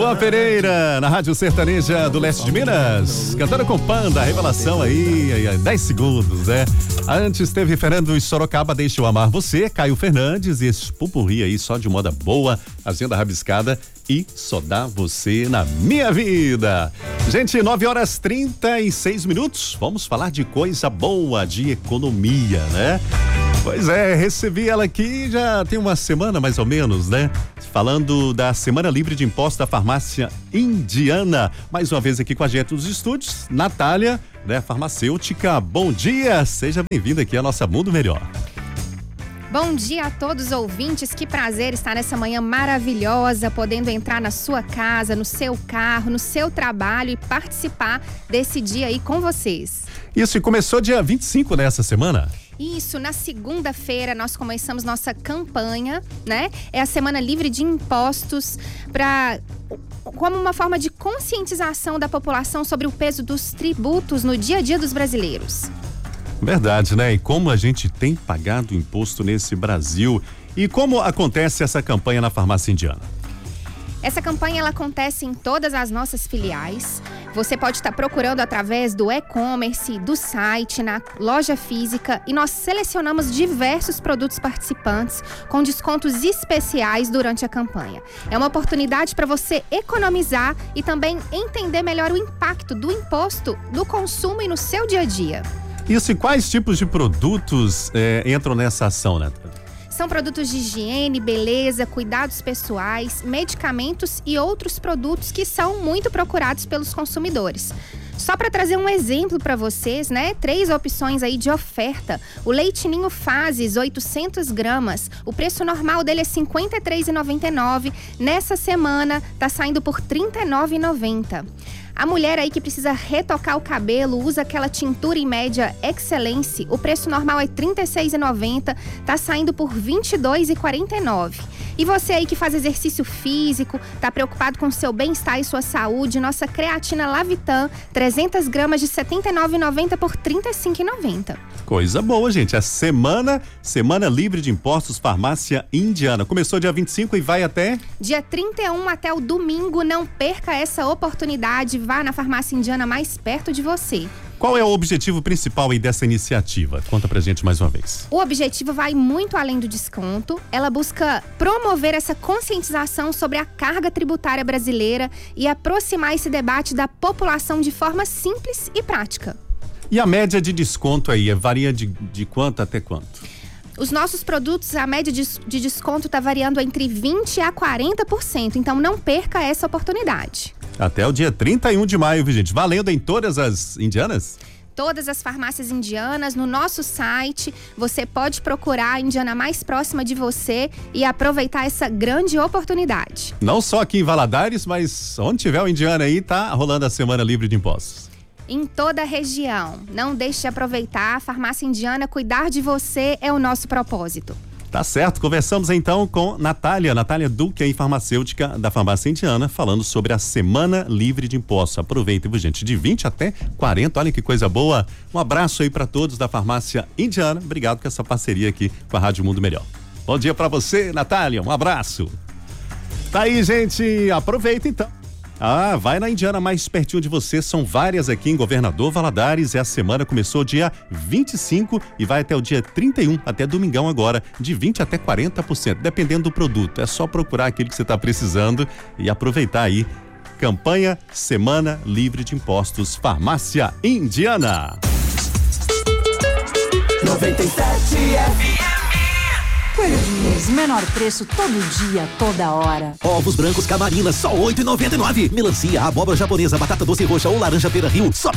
Luan Pereira, na Rádio Sertaneja do Leste de Minas, cantando com Panda, revelação aí, 10 segundos, né? Antes teve Fernando e Sorocaba, Deixa Eu Amar Você, Caio Fernandes e esse pupurri aí só de moda boa, Agenda Rabiscada e Só Dá Você na Minha Vida. Gente, 9h36, vamos falar de coisa boa, de economia, né? Pois é, recebi ela aqui já tem uma semana mais ou menos, né? Falando da Semana Livre de Impostos da Farmácia Indiana. Mais uma vez aqui com a gente nos estúdios, Natália, né? Farmacêutica. Bom dia, seja bem-vinda aqui à nossa Mundo Melhor. Bom dia a todos os ouvintes, que prazer estar nessa manhã maravilhosa, podendo entrar na sua casa, no seu carro, no seu trabalho e participar desse dia aí com vocês. Isso, e começou dia 25 nessa semana? Isso, na segunda-feira nós começamos nossa campanha, né? É a Semana Livre de Impostos, como uma forma de conscientização da população sobre o peso dos tributos no dia a dia dos brasileiros. Verdade, né? E como a gente tem pagado imposto nesse Brasil. E como acontece essa campanha na Farmácia Indiana? Essa campanha ela acontece em todas as nossas filiais. Você pode estar procurando através do e-commerce, do site, na loja física, e nós selecionamos diversos produtos participantes com descontos especiais durante a campanha. É uma oportunidade para você economizar e também entender melhor o impacto do imposto do consumo e no seu dia a dia. Isso, e quais tipos de produtos entram nessa ação, né? São produtos de higiene, beleza, cuidados pessoais, medicamentos e outros produtos que são muito procurados pelos consumidores. Só para trazer um exemplo para vocês, né? 3 opções aí de oferta. O Leite Ninho Fases, 800 gramas. O preço normal dele é R$ 53,99. Nessa semana, tá saindo por R$ 39,90. A mulher aí que precisa retocar o cabelo, usa aquela tintura em média Excellence, o preço normal é R$ 36,90, tá saindo por R$ 22,49. E você aí que faz exercício físico, tá preocupado com o seu bem-estar e sua saúde, nossa creatina Lavitan, 300 gramas de R$ 79,90 por R$ 35,90. Coisa boa, gente. A Semana Livre de Impostos Farmácia Indiana. Começou dia 25 e vai até? Dia 31 até o domingo. Não perca essa oportunidade. Vá na Farmácia Indiana mais perto de você. Qual é o objetivo principal aí dessa iniciativa? Conta pra gente mais uma vez. O objetivo vai muito além do desconto. Ela busca promover essa conscientização sobre a carga tributária brasileira e aproximar esse debate da população de forma simples e prática. E a média de desconto aí, varia de quanto até quanto? Os nossos produtos, a média de desconto está variando entre 20% a 40%, então não perca essa oportunidade. Até o dia 31 de maio, viu, gente? Valendo em todas as indianas? Todas as farmácias indianas, no nosso site, você pode procurar a indiana mais próxima de você e aproveitar essa grande oportunidade. Não só aqui em Valadares, mas onde tiver o indiana aí, tá rolando a Semana Livre de Impostos. Em toda a região. Não deixe de aproveitar. A Farmácia Indiana, cuidar de você é o nosso propósito. Tá certo, conversamos então com Natália Duque, aí, farmacêutica da Farmácia Indiana, falando sobre a Semana Livre de Impostos. Aproveitem, gente, de 20 até 40, olha que coisa boa. Um abraço aí para todos da Farmácia Indiana. Obrigado por essa parceria aqui com a Rádio Mundo Melhor. Bom dia para você, Natália, um abraço. Tá aí, gente, aproveita então. Vai na Indiana mais pertinho de você, são várias aqui em Governador Valadares, e a semana começou dia 25 e vai até o dia 31, até domingão agora, de 20% até 40%, dependendo do produto. É só procurar aquilo que você está precisando e aproveitar aí. Campanha Semana Livre de Impostos, Farmácia Indiana. 97 FM. Perdiz, menor preço todo dia, toda hora. Ovos brancos Camarina, só R$ 8,99. Melancia, abóbora japonesa, batata doce roxa ou laranja Pera Rio, só